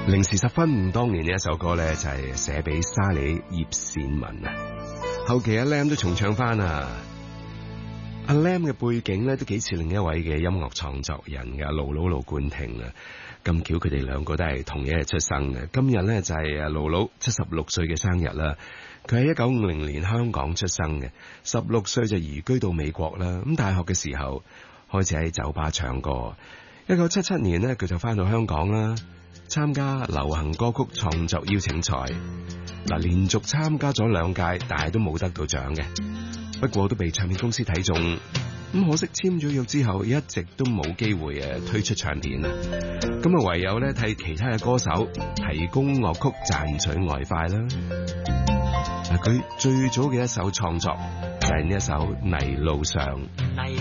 零時10分，當年呢一首歌咧就係寫俾沙里葉倩文啊。後期阿 Lam 都重唱翻啊。阿 Lam 嘅背景咧都幾似另一位嘅音樂創作人嘅盧冠廷啊。咁巧佢哋兩個都係同一日出生嘅。今日咧就係阿盧76歲嘅生日啦。佢喺1950年香港出生嘅，16歲就移居到美國啦。咁大學嘅時候開始喺酒吧唱歌。1977年呢，佢就翻到香港啦。參加流行歌曲創作邀請賽，連續參加咗2屆，但係都冇得到獎嘅。不過都被唱片公司睇中，咁可惜簽咗約之後，一直都冇機會推出唱片啦。咁啊唯有咧替其他嘅歌手提供樂曲賺取外快啦。佢最早嘅一首創作就係呢一首《泥路上》。 泥